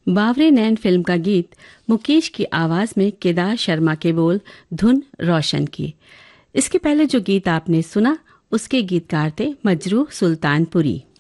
बावरे नैन film का गीत मुकेश की आवाज में केदार शर्मा के बोल, धुन रोशन की। इसके पहले जो गीत आपने सुना उसके गीतकार थे मजरू सुल्तानपुरी।